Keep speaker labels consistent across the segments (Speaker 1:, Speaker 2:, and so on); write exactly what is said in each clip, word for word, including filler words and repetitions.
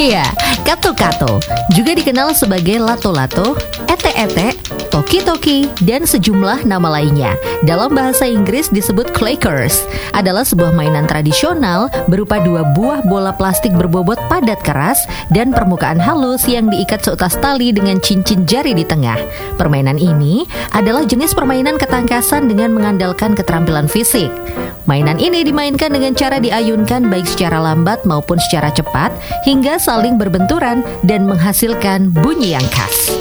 Speaker 1: Iya, kato-kato juga dikenal sebagai lato-lato, ete-ete, toki-toki, dan sejumlah nama lainnya. Dalam bahasa Inggris disebut clackers. Adalah sebuah mainan tradisional berupa dua buah bola plastik berbobot padat keras dan permukaan halus yang diikat seutas tali dengan cincin jari di tengah. Permainan ini adalah jenis permainan ketangkasan dengan mengandalkan keterampilan fisik. Mainan ini dimainkan dengan cara diayunkan baik secara lambat maupun secara cepat hingga saling berbenturan dan menghasilkan bunyi yang khas.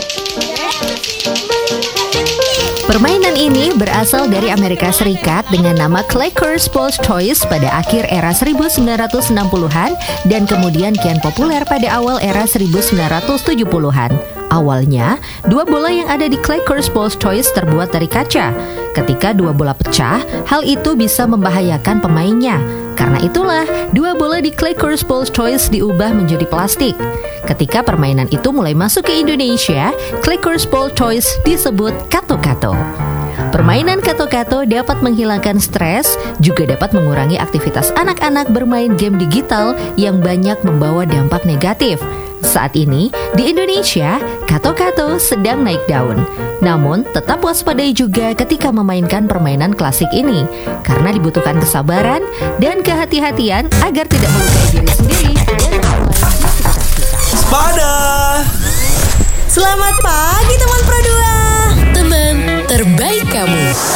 Speaker 1: Permainan ini berasal dari Amerika Serikat dengan nama Clackers Sports Toys pada akhir era seribu sembilan ratus enam puluhan dan kemudian kian populer pada awal era seribu sembilan ratus tujuh puluhan. Awalnya, dua bola yang ada di Clackers Sports Toys terbuat dari kaca. Ketika dua bola pecah, hal itu bisa membahayakan pemainnya. Karena itulah, dua bola di Clackers Sports Toys diubah menjadi plastik. Ketika permainan itu mulai masuk ke Indonesia, Clackers Sports Toys disebut kato-kato. Permainan kato-kato dapat menghilangkan stres, juga dapat mengurangi aktivitas anak-anak bermain game digital yang banyak membawa dampak negatif. Saat ini, di Indonesia, kato-kato sedang naik daun. Namun, tetap waspadai juga ketika memainkan permainan klasik ini, karena dibutuhkan kesabaran dan kehati-hatian agar tidak melukai diri sendiri dan orang lain di sekitar kita.
Speaker 2: Sepada!
Speaker 3: Selamat pagi teman Pro dua.
Speaker 4: Teman terbaik kamu.